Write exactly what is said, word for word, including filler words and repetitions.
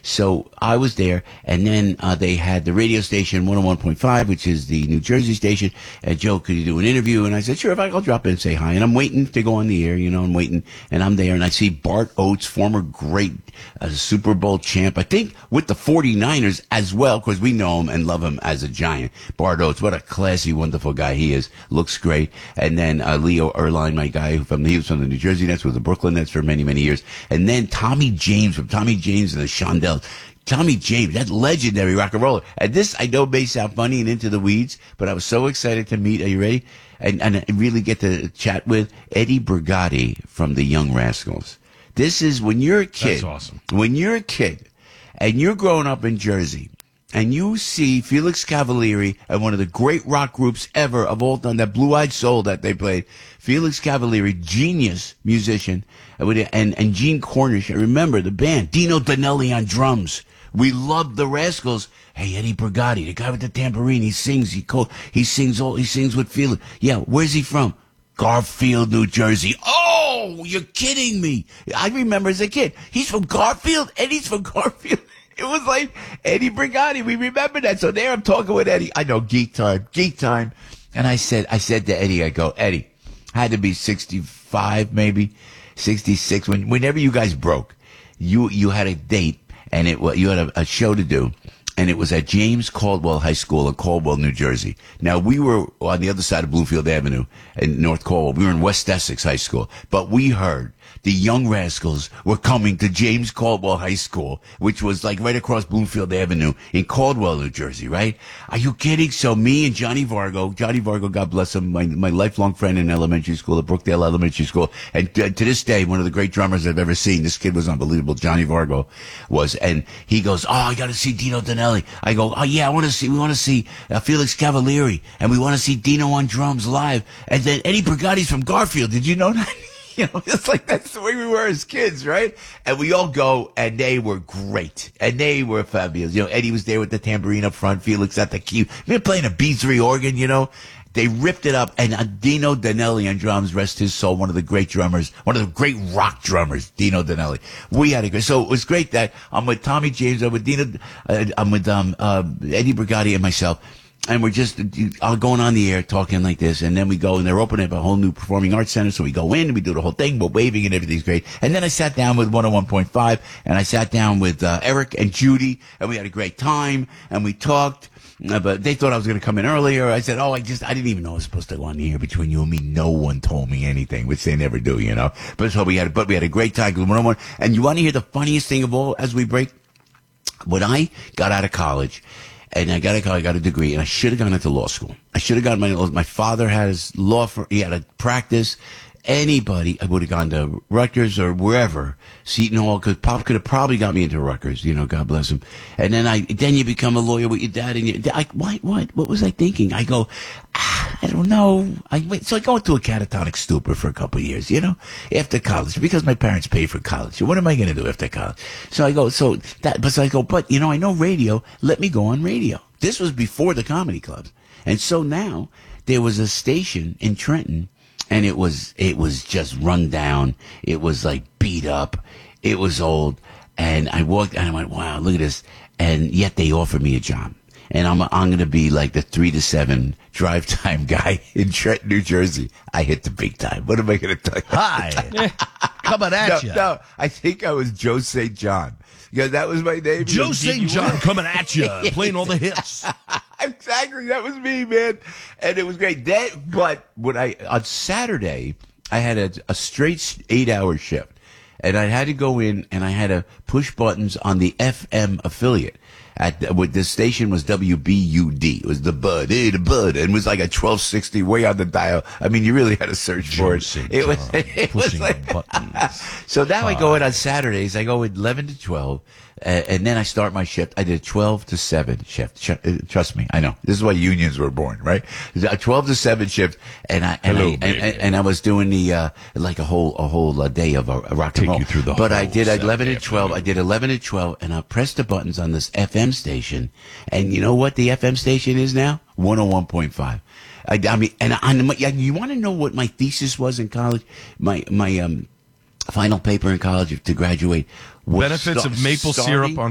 So I was there, and then uh, they had the radio station one oh one point five, which is the New Jersey station. And Joe, could you do an interview? And I said, sure, if I, I'll drop in and say hi. And I'm waiting to go on the air, you know, I'm waiting, and I'm there, and I see Bart Oates, former great uh, Super Bowl champ, I think with the forty-niners as well, because we know him and love him as a Giant. Bart Oates, what a classy, wonderful guy he is. Looks great. And then uh, Leo Erline, my guy, from he was from the New Jersey Nets, with the Brooklyn Nets for many, many years. And then Tommy James from Tommy James and the Shondells. Tommy James, that legendary rock and roller. And this, I know, may sound funny and into the weeds, but I was so excited to meet, are you ready? And, and really get to chat with Eddie Brigati from the Young Rascals. This is when you're a kid. That's awesome. When you're a kid and you're growing up in Jersey and you see Felix Cavaliere and one of the great rock groups ever of all time, that Blue Eyed Soul that they played, Felix Cavaliere, genius musician, and, and Gene Cornish. I remember the band, Dino Danelli on drums. We loved the Rascals. Hey, Eddie Brigati, the guy with the tambourine, he sings, he co- he sings all, he sings with Felix. Yeah, where's he from? Garfield, New Jersey. Oh, you're kidding me. I remember as a kid, he's from Garfield, Eddie's from Garfield. It was like Eddie Brigati. We remember that. So there I'm talking with Eddie. I know, geek time, geek time. And I said, I said to Eddie, I go, Eddie, had to be sixty-five, maybe sixty-six. When, whenever you guys broke, you, you had a date and it was, you had a, a show to do. And it was at James Caldwell High School in Caldwell, New Jersey. Now, we were on the other side of Bloomfield Avenue in North Caldwell. We were in West Essex High School. But we heard the Young Rascals were coming to James Caldwell High School, which was like right across Bloomfield Avenue in Caldwell, New Jersey, right? Are you kidding? So me and Johnny Vargo, Johnny Vargo, God bless him, my, my lifelong friend in elementary school at Brookdale Elementary School. And uh, to this day, one of the great drummers I've ever seen. This kid was unbelievable. Johnny Vargo was. And he goes, oh, I got to see Dino Danelli. I go, oh yeah, I want to see, we want to see uh, Felix Cavaliere, and we want to see Dino on drums live. And then Eddie Brigati's from Garfield. Did you know that? You know, it's like that's the way we were as kids, right? And we all go, and they were great. And they were fabulous. You know, Eddie was there with the tambourine up front, Felix at the key. We were playing a B three organ, you know. They ripped it up, and uh, Dino Danelli on drums, rest his soul, one of the great drummers, one of the great rock drummers, Dino Danelli. We had a great, so it was great that I'm with Tommy James, I'm with Dino, uh, I'm with um, uh, Eddie Brigati and myself, and we're just uh, going on the air talking like this, and then we go, and they're opening up a whole new performing arts center, so we go in, and we do the whole thing, we're waving, and everything's great. And then I sat down with one oh one point five, and I sat down with uh, Eric and Judy, and we had a great time, and we talked. Uh, but they thought I was going to come in earlier. I said, oh, I just, I didn't even know I was supposed to go on the air between you and me. No one told me anything, which they never do, you know. But so we had, but we had a great time. And you want to hear the funniest thing of all as we break? When I got out of college, and I got a, I got a degree, and I should have gone into law school. I should have gotten my, my father had his law firm, he had a practice. Anybody, I would have gone to Rutgers or wherever, Seton Hall, because Pop could have probably got me into Rutgers, you know, God bless him. And then I, then you become a lawyer with your dad, and you, I, what, what, what was I thinking? I go, ah, I don't know. I wait, so I go into a catatonic stupor for a couple of years, you know, after college, because my parents paid for college. What am I going to do after college? So I go, so that, but so I go, but you know, I know radio. Let me go on radio. This was before the comedy clubs, and so now there was a station in Trenton. And it was, it was just run down. It was like beat up. It was old. And I walked and I went, wow, look at this. And yet they offered me a job. And I'm, I'm going to be like the three to seven drive time guy in Trenton, New Jersey. I hit the big time. What am I going to tell you? Hi. Coming at no, you. No, I think I was Joe Saint John. Yeah, that was my name. Joe Saint John coming at you, playing all the hits. Exactly, that was me, man, and it was great. That, but when I on Saturday, I had a, a straight eight-hour shift, and I had to go in and I had to push buttons on the F M affiliate. At what the station was W B U D. It was the Bud, hey, the Bud, and it was like a twelve sixty way on the dial. I mean, you really had to search Joe for it. Saint It was, John, it was like, so now I go in on Saturdays. I go eleven to twelve, uh, and then I start my shift. I did a twelve to seven shift. Trust me, I know. This is why unions were born, right? A twelve to seven shift, and I and, Hello, I, and, and, and I was doing the uh, like a whole a whole uh, day of a, a rock Take and roll. you through the but whole I did eleven to Saturday twelve. I did eleven to twelve, and I pressed the buttons on this F M station, and you know what the F M station is now? one oh one point five. I, I mean, and, I, and you want to know what my thesis was in college? My my um final paper in college to graduate was Benefits sta- of maple starting, syrup on